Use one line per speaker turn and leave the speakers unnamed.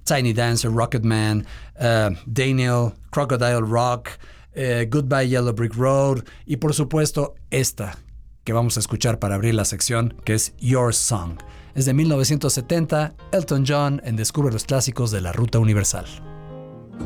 Tiny Dancer, Rocketman, Daniel, Crocodile Rock, Goodbye Yellow Brick Road y por supuesto esta que vamos a escuchar para abrir la sección, que es Your Song. Es de 1970, Elton John en Descubre los clásicos de la Ruta Universal.